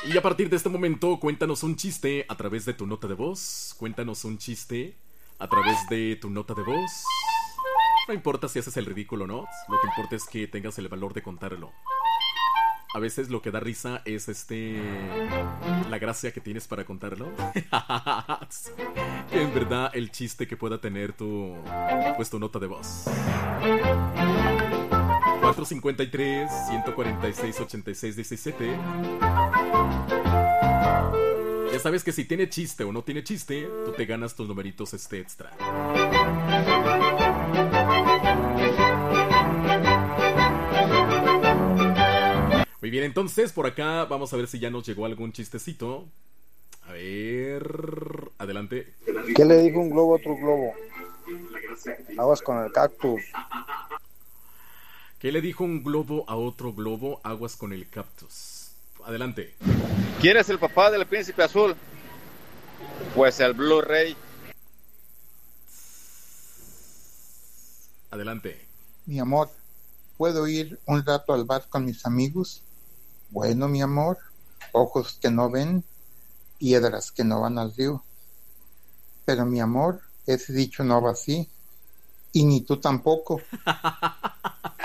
Y a partir de este momento, cuéntanos un chiste a través de tu nota de voz. Cuéntanos un chiste a través de tu nota de voz. No importa si haces el ridículo o no. Lo que importa es que tengas el valor de contarlo. A veces lo que da risa es la gracia que tienes para contarlo. En verdad, el chiste que pueda tener tu nota de voz. 453-146-8617. Ya sabes que si tiene chiste o no tiene chiste, tú te ganas tus numeritos extra. Muy bien, entonces por acá vamos a ver si ya nos llegó algún chistecito. A ver, adelante. ¿Qué le dijo un globo a otro globo? Aguas con el cactus. ¿Qué le dijo un globo a otro globo? Aguas con el cactus. Adelante. ¿Quién es el papá del príncipe azul? Pues el Blu-ray. Adelante. Mi amor, ¿puedo ir un rato al bar con mis amigos? Bueno, mi amor, ojos que no ven, piedras que no van al río. Pero mi amor, ese dicho no va así. Y ni tú tampoco.